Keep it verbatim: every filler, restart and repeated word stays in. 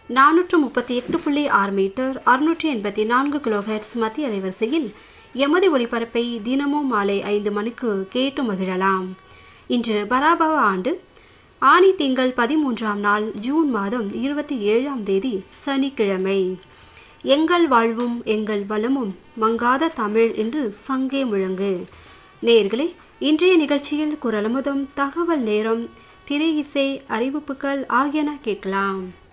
நானூற்று முப்பத்தி எட்டு புள்ளி ஆறு மீட்டர் அறுநூற்றி எண்பத்தி நான்கு கிலோஹெர்ட்ஸ் மத்திய அலைவரிசையில் எமது ஒலிபரப்பை தினமும் மாலை ஐந்து மணிக்கு கேட்டு மகிழலாம். இன்று பராபவ ஆண்டு ஆனி திங்கள் பதிமூன்றாம் நாள் ஜூன் மாதம் இருபத்தி ஏழாம் தேதி சனிக்கிழமை. எங்கள் வாழ்வும் எங்கள் வளமும் மங்காத தமிழ் என்று சங்கே முழங்கு. நேயர்களே, இன்றைய நிகழ்ச்சியில் குரலமுதம், தகவல் நேரம், திரை இசை, அறிவிப்புகள் ஆகியன கேட்கலாம்.